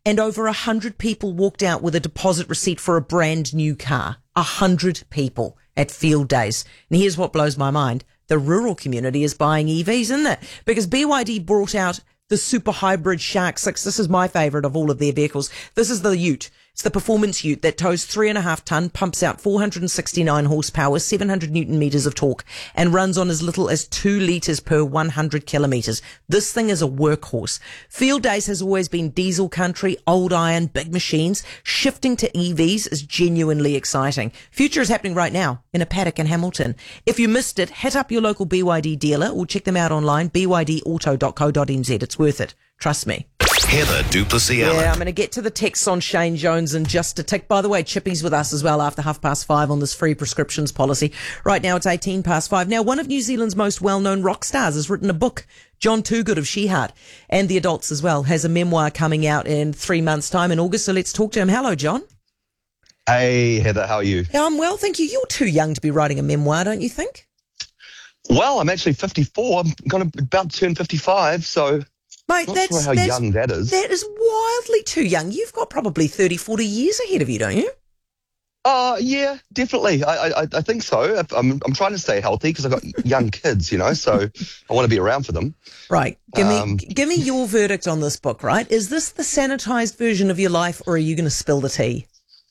and over 100 people walked out with a deposit receipt for a brand new car. 100 people at field days. And here's what blows my mind. The rural community is buying EVs, isn't it? Because BYD brought out the super hybrid Shark 6. This is my favorite of all of their vehicles. This is the Ute. It's the performance Ute that tows 3.5 ton, pumps out 469 horsepower, 700 newton meters of torque, and runs on as little as 2 litres per 100 kilometres. This thing is a workhorse. Field Days has always been diesel country, old iron, big machines. Shifting to EVs is genuinely exciting. Future is happening right now in a paddock in Hamilton. If you missed it, hit up your local BYD dealer or check them out online, bydauto.co.nz. It's worth it. Trust me. Heather du Plessis-Allen. Yeah, I'm going to get to the texts on Shane Jones in just a tick. By the way, Chippy's with us as well after 5:30 on this free prescriptions policy. Right now it's 5:18. Now, one of New Zealand's most well-known rock stars has written a book. John Toogood of She Heart, and the adults as well, has a memoir coming out in 3 months' time in August. So let's talk to him. Hello, John. Hey, Heather, how are you? I'm well, thank you. You're too young to be writing a memoir, don't you think? Well, I'm actually 54. I'm going to about to turn 55, so... Mate, not sure how young that is. That is wildly too young. You've got probably 30, 40 years ahead of you, don't you? Yeah, definitely. I think so. I'm trying to stay healthy because I've got young kids, so I want to be around for them. Right. Give me your verdict on this book, right? Is this the sanitized version of your life, or are you going to spill the tea?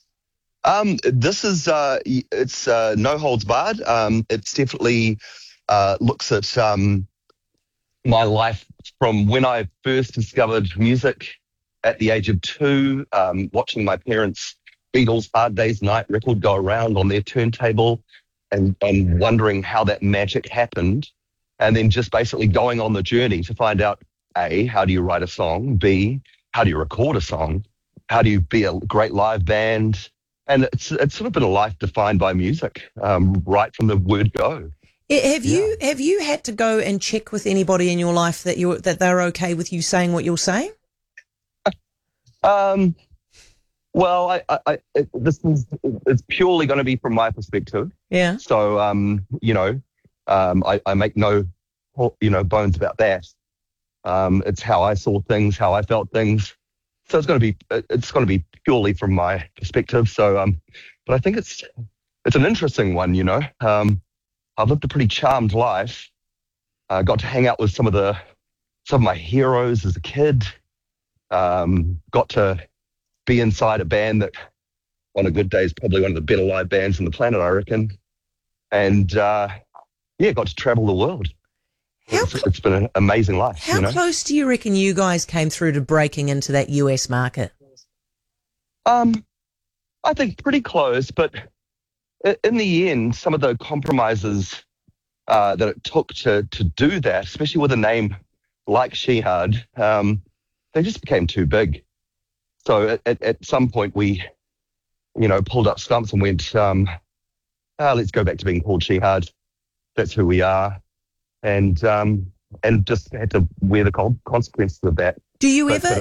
This is, it's no holds barred. It's definitely looks at my life from when I first discovered music at the age of 2, watching my parents' Beatles Hard Day's Night record go around on their turntable and wondering how that magic happened, and then just basically going on the journey to find out, A, how do you write a song, B, how do you record a song, how do you be a great live band, and it's sort of been a life defined by music, right from the word go. Have you had to go and check with anybody in your life that they're okay with you saying what you're saying? Well, it's purely going to be from my perspective. Yeah. So, I make no, bones about that. It's how I saw things, how I felt things. So it's going to be purely from my perspective. So, but I think it's an interesting one, I've lived a pretty charmed life. I got to hang out with some of my heroes as a kid. Got to be inside a band that, on a good day, is probably one of the better live bands on the planet, I reckon. And got to travel the world. It's been an amazing life. How close do you reckon you guys came through to breaking into that US market? I think pretty close, but in the end, some of the compromises that it took to do that, especially with a name like She Heart, they just became too big. So at some point we, pulled up stumps and went, let's go back to being called She Heart. That's who we are. And just had to wear the consequences of that. Do you ever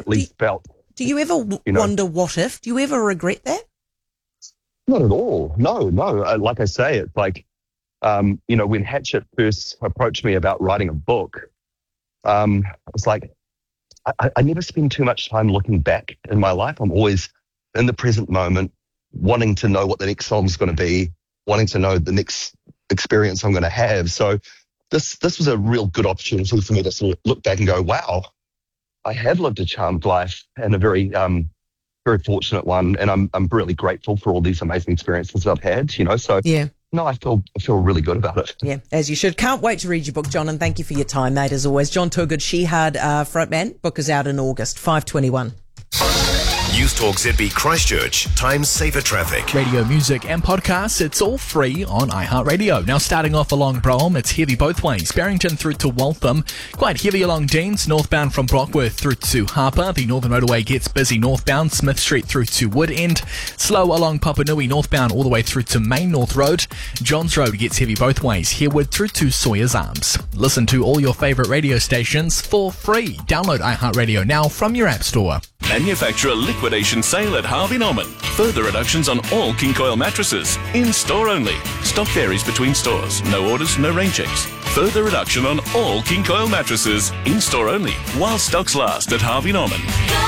wonder what if? Do you ever regret that? Not at all. No. Like I say, it's like, when Hatchet first approached me about writing a book, I was like, I never spend too much time looking back in my life. I'm always in the present moment, wanting to know what the next song's going to be, wanting to know the next experience I'm going to have. So this was a real good opportunity for me to sort of look back and go, wow, I have lived a charmed life and a very fortunate one, and I'm really grateful for all these amazing experiences I've had, so yeah. No, I feel really good about it. Yeah, as you should. Can't wait to read your book, John, and thank you for your time, mate, as always. John Toogood, She Heart frontman. Book is out in August, 5:21. News Talk ZB Christchurch. Time saver traffic. Radio, music and podcasts, it's all free on iHeartRadio. Now starting off along Brougham, it's heavy both ways. Barrington through to Waltham. Quite heavy along Deans, northbound from Brockworth through to Harper. The Northern Motorway gets busy northbound. Smith Street through to Wood End. Slow along Papanui northbound all the way through to Main North Road. Johns Road gets heavy both ways. Hereward through to Sawyer's Arms. Listen to all your favourite radio stations for free. Download iHeartRadio now from your app store. Manufacturer liquidation sale at Harvey Norman. Further reductions on all King Coil mattresses. In store only. Stock varies between stores. No orders, no rain checks. Further reduction on all King Coil mattresses. In store only. While stocks last at Harvey Norman. Go!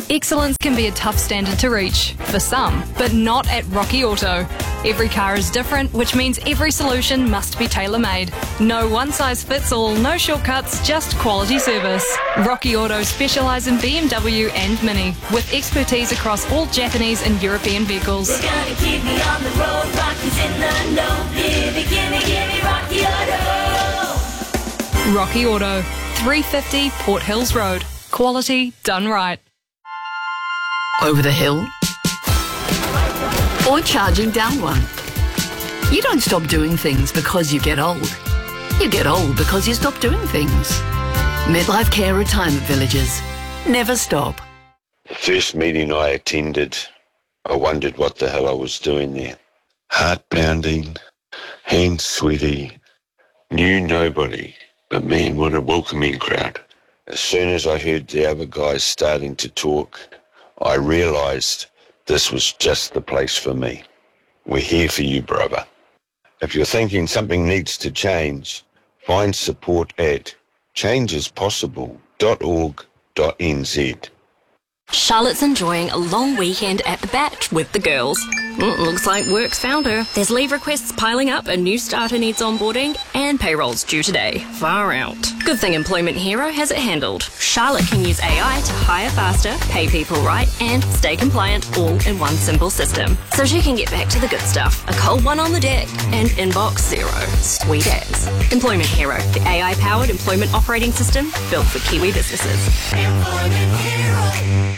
Excellence can be a tough standard to reach, for some, but not at Rocky Auto. Every car is different, which means every solution must be tailor-made. No one-size-fits-all, no shortcuts, just quality service. Rocky Auto specialise in BMW and Mini, with expertise across all Japanese and European vehicles. We're gonna keep me on the road, Rocky's in the know. Gimme, Rocky Auto. Rocky Auto, 350 Port Hills Road. Quality done right. Over the hill, or charging down one. You don't stop doing things because you get old. You get old because you stop doing things. Midlife Care Retirement Villages. Never stop. The first meeting I attended, I wondered what the hell I was doing there. Heart pounding, hands sweaty, knew nobody, but man, what a welcoming crowd. As soon as I heard the other guys starting to talk, I realised this was just the place for me. We're here for you, brother. If you're thinking something needs to change, find support at changeispossible.org.nz. Charlotte's enjoying a long weekend at the Batch with the girls. Looks like work's found her. There's leave requests piling up, a new starter needs onboarding, and payroll's due today. Far out. Good thing Employment Hero has it handled. Charlotte can use AI to hire faster, pay people right, and stay compliant all in one simple system. So she can get back to the good stuff. A cold one on the deck and inbox zero. Sweet as. Employment Hero, the AI-powered employment operating system built for Kiwi businesses. Employment Hero.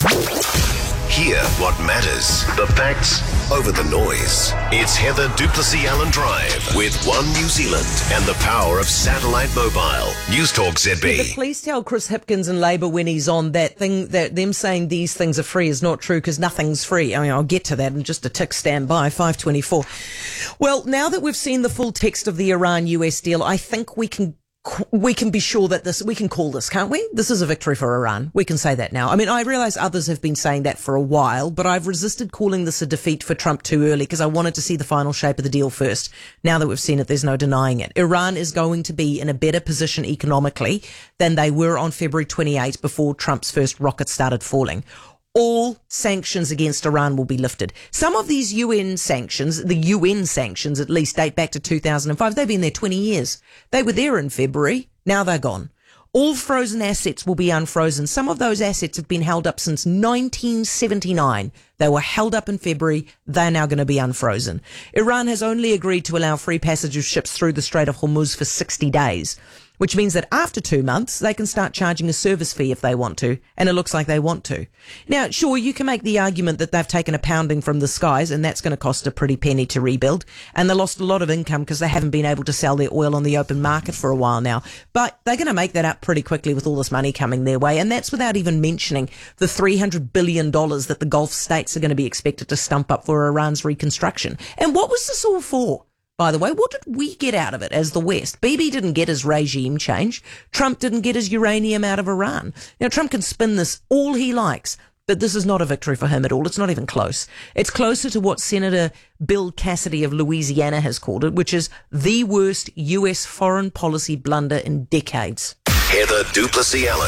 Hear what matters. The facts over the noise. It's Heather Duplessis Allen Drive with One New Zealand and the power of satellite mobile. News Talk ZB. But please tell Chris Hipkins and Labour when he's on that thing that them saying these things are free is not true because nothing's free. I mean, I'll get to that in just a tick. Stand by. 5:24. Well, now that we've seen the full text of the Iran-US deal, I think we can be sure that we can call this, can't we? This is a victory for Iran. We can say that now. I mean, I realise others have been saying that for a while, but I've resisted calling this a defeat for Trump too early because I wanted to see the final shape of the deal first. Now that we've seen it, there's no denying it. Iran is going to be in a better position economically than they were on February 28 before Trump's first rocket started falling. All sanctions against Iran will be lifted. Some of these UN sanctions, the UN sanctions at least, date back to 2005. They've been there 20 years. They were there in February. Now they're gone. All frozen assets will be unfrozen. Some of those assets have been held up since 1979. They were held up in February. They're now going to be unfrozen. Iran has only agreed to allow free passage of ships through the Strait of Hormuz for 60 days. Which means that after 2 months, they can start charging a service fee if they want to, and it looks like they want to. Now, sure, you can make the argument that they've taken a pounding from the skies, and that's going to cost a pretty penny to rebuild, and they lost a lot of income because they haven't been able to sell their oil on the open market for a while now. But they're going to make that up pretty quickly with all this money coming their way, and that's without even mentioning the $300 billion that the Gulf states are going to be expected to stump up for Iran's reconstruction. And what was this all for? By the way, what did we get out of it as the West? Bibi didn't get his regime change. Trump didn't get his uranium out of Iran. Now, Trump can spin this all he likes, but this is not a victory for him at all. It's not even close. It's closer to what Senator Bill Cassidy of Louisiana has called it, which is the worst US foreign policy blunder in decades. Heather Duplessis Allen.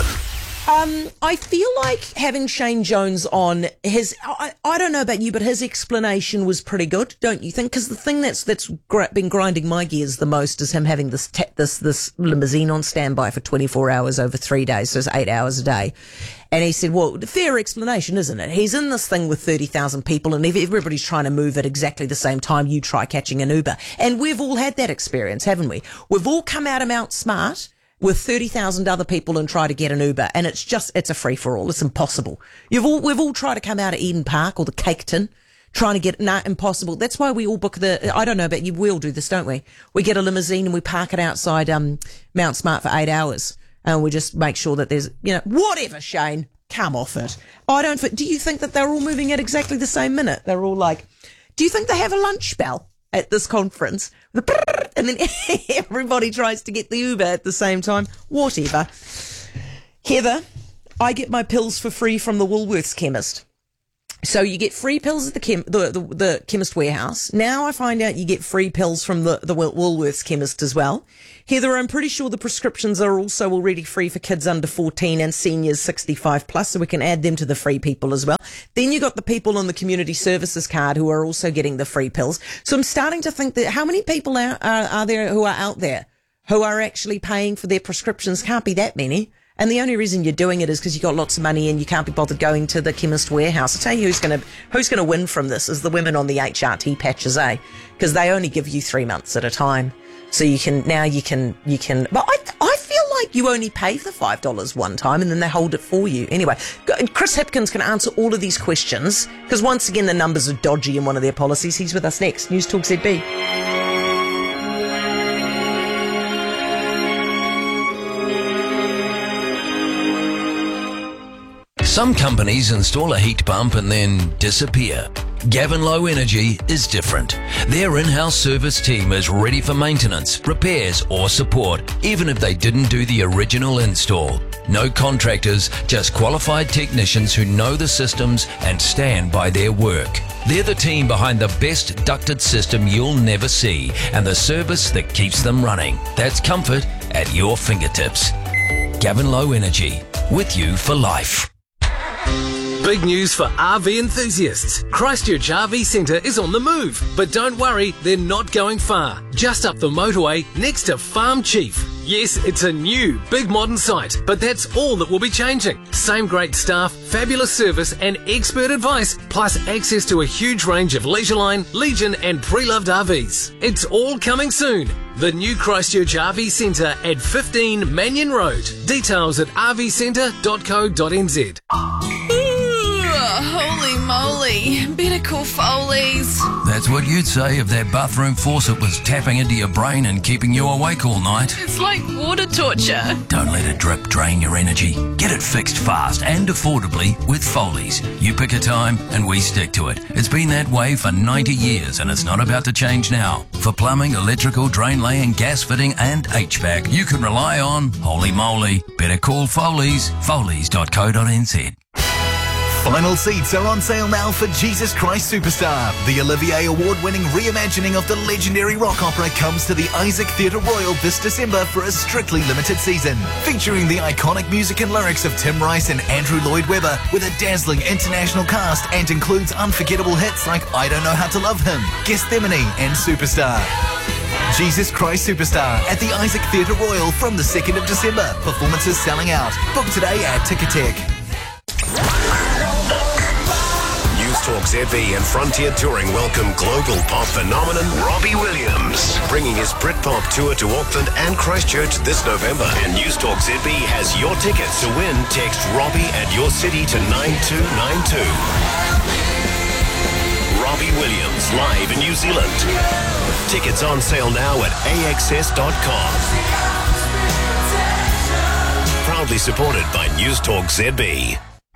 I feel like having Shane Jones on I don't know about you, but his explanation was pretty good, don't you think? Because the thing that's been grinding my gears the most is him having this limousine on standby for 24 hours over 3 days, so it's 8 hours a day. And he said, well, fair explanation, isn't it? He's in this thing with 30,000 people and if everybody's trying to move at exactly the same time, you try catching an Uber. And we've all had that experience, haven't we? We've all come out of Mount Smart with 30,000 other people and try to get an Uber. And it's a free-for-all. It's impossible. We've all tried to come out of Eden Park or the Cake Tin, trying to get, impossible. That's why we all book I don't know about you, we all do this, don't we? We get a limousine and we park it outside, Mount Smart for 8 hours. And we just make sure that there's, whatever, Shane, come off it. Do you think that they're all moving at exactly the same minute? They're all like, do you think they have a lunch bell at this conference? And then everybody tries to get the Uber at the same time. Whatever. Heather, I get my pills for free from the Woolworths chemist. So you get free pills at the chemist warehouse. Now I find out you get free pills from the Woolworths chemist as well. Heather, I'm pretty sure the prescriptions are also already free for kids under 14 and seniors 65 plus, so we can add them to the free people as well. Then you got the people on the community services card who are also getting the free pills. So I'm starting to think that how many people are there who are out there who are actually paying for their prescriptions? Can't be that many. And the only reason you're doing it is because you got lots of money and you can't be bothered going to the chemist warehouse. I'll tell you who's going to win from this is the women on the HRT patches, because they only give you 3 months at a time. So you can, but I feel like you only pay for $5 one time and then they hold it for you. Anyway, Chris Hipkins can answer all of these questions because once again, the numbers are dodgy in one of their policies. He's with us next. News Talk ZB. Some companies install a heat pump and then disappear. Gavin Low Energy is different. Their in-house service team is ready for maintenance, repairs or support, even if they didn't do the original install. No contractors, just qualified technicians who know the systems and stand by their work. They're the team behind the best ducted system you'll never see and the service that keeps them running. That's comfort at your fingertips. Gavin Low Energy, with you for life. Big news for RV enthusiasts. Christchurch RV Centre is on the move. But don't worry, they're not going far. Just up the motorway next to Farm Chief. Yes, it's a new, big modern site, but that's all that will be changing. Same great staff, fabulous service and expert advice, plus access to a huge range of Leisureline, Legion and pre-loved RVs. It's all coming soon. The new Christchurch RV Centre at 15 Mannion Road. Details at rvcentre.co.nz. Holy moly, better call Foley's. That's what you'd say if that bathroom faucet was tapping into your brain and keeping you awake all night. It's like water torture. Don't let a drip drain your energy. Get it fixed fast and affordably with Foley's. You pick a time and we stick to it. It's been that way for 90 years and it's not about to change now. For plumbing, electrical, drain laying, gas fitting and HVAC, you can rely on Holy Moly. Better call Foley's. Foley's.co.nz. Final seats are on sale now for Jesus Christ Superstar. The Olivier Award-winning reimagining of the legendary rock opera comes to the Isaac Theatre Royal this December for a strictly limited season. Featuring the iconic music and lyrics of Tim Rice and Andrew Lloyd Webber with a dazzling international cast and includes unforgettable hits like I Don't Know How to Love Him, Gethsemane and Superstar. Jesus Christ Superstar at the Isaac Theatre Royal from the 2nd of December. Performances selling out. Book today at Ticketek. Talk ZB and Frontier Touring welcome global pop phenomenon Robbie Williams, bringing his Britpop tour to Auckland and Christchurch this November. And News Talk ZB has your tickets. To win, text Robbie and your city to 9292. Robbie Williams live in New Zealand. Tickets on sale now at axs.com. Proudly supported by News Talk ZB.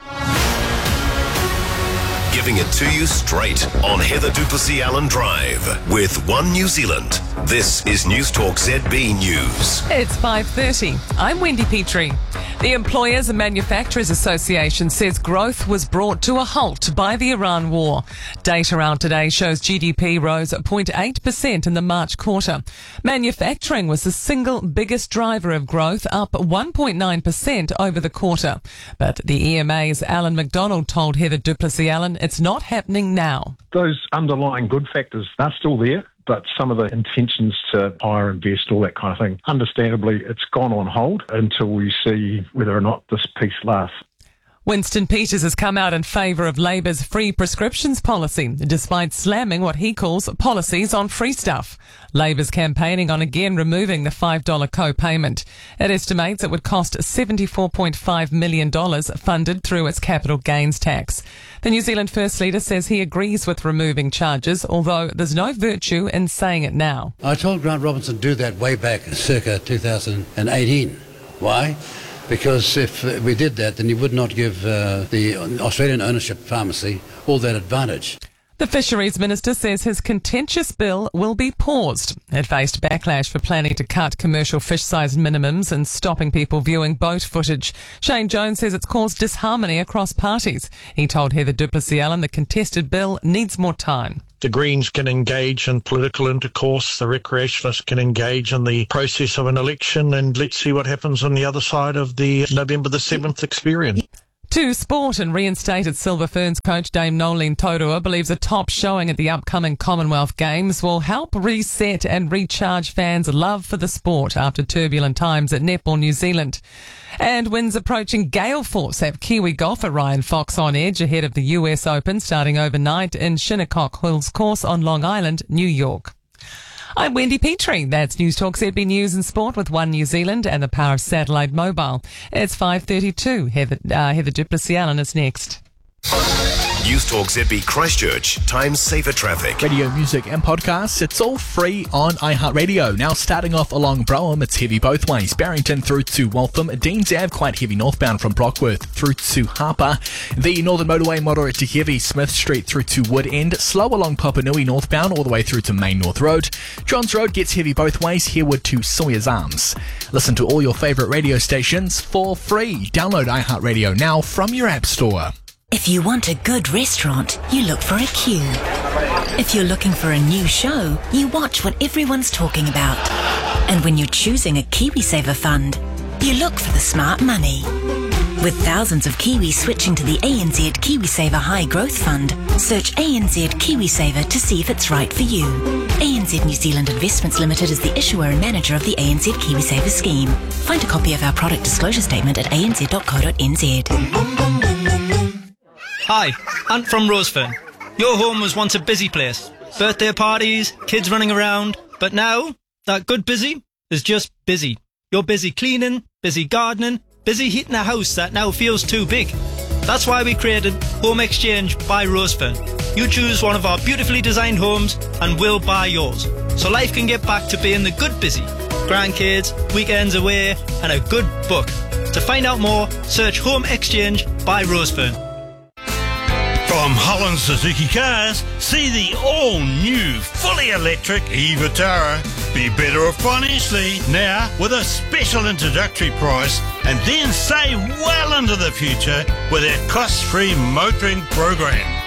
Giving it to you straight on Heather du Plessis-Allen Drive with One New Zealand. This is News Talk ZB News. It's 5:30. I'm Wendy Petrie. The Employers and Manufacturers Association says growth was brought to a halt by the Iran war. Data out today shows GDP rose 0.8% in the March quarter. Manufacturing was the single biggest driver of growth, up 1.9% over the quarter. But the EMA's Alan McDonald told Heather du Plessis-Allen it's not happening now. Those underlying good factors are still there, but some of the intentions to hire, invest, all that kind of thing, understandably, it's gone on hold until we see whether or not this piece lasts. Winston Peters has come out in favour of Labour's free prescriptions policy, despite slamming what he calls policies on free stuff. Labour's campaigning on again removing the $5 co-payment. It estimates it would cost $74.5 million funded through its capital gains tax. The New Zealand First Leader says he agrees with removing charges, although there's no virtue in saying it now. I told Grant Robinson to do that way back circa 2018. Why? Because if we did that, then you would not give the Australian ownership pharmacy all that advantage. The Fisheries Minister says his contentious bill will be paused. It faced backlash for planning to cut commercial fish size minimums and stopping people viewing boat footage. Shane Jones says it's caused disharmony across parties. He told Heather Duplessis-Allen the contested bill needs more time. The Greens can engage in political intercourse, the recreationalists can engage in the process of an election, and let's see what happens on the other side of the November the 7th experience. To sport, and reinstated Silver Ferns coach Dame Nolene Taurua believes a top showing at the upcoming Commonwealth Games will help reset and recharge fans' love for the sport after turbulent times at Netball New Zealand. And winds approaching gale force have Kiwi golfer Ryan Fox on edge ahead of the US Open starting overnight in Shinnecock Hills Course on Long Island, New York. I'm Wendy Petrie. That's News Talk ZB News and Sport with One New Zealand and the power of satellite mobile. It's 5:32. Heather Duplessis-Allen is next. News Talk ZB Christchurch. Time saver traffic. Radio, music and podcasts, it's all free on iHeartRadio. Now starting off along Brougham, it's heavy both ways. Barrington through to Waltham. Deans Ave, quite heavy northbound from Brockworth through to Harper. The Northern Motorway, moderate to heavy. Smith Street through to Wood End. Slow along Papanui northbound all the way through to Main North Road. Johns Road gets heavy both ways. Hereward to Sawyers Arms. Listen to all your favourite radio stations for free. Download iHeartRadio now from your app store. If you want a good restaurant, you look for a queue. If you're looking for a new show, you watch what everyone's talking about. And when you're choosing a KiwiSaver fund, you look for the smart money. With thousands of Kiwis switching to the ANZ KiwiSaver High Growth Fund, search ANZ KiwiSaver to see if it's right for you. ANZ New Zealand Investments Limited is the issuer and manager of the ANZ KiwiSaver scheme. Find a copy of our product disclosure statement at anz.co.nz. Hi, Ant from Rosefern. Your home was once a busy place. Birthday parties, kids running around. But now, that good busy is just busy. You're busy cleaning, busy gardening, busy heating a house that now feels too big. That's why we created Home Exchange by Rosefern. You choose one of our beautifully designed homes and we'll buy yours. So life can get back to being the good busy. Grandkids, weekends away, and a good book. To find out more, search Home Exchange by Rosefern. From Holland Suzuki Cars, see the all-new, fully electric e-Vitara. Be better off financially now with a special introductory price and then save well into the future with our cost-free motoring program.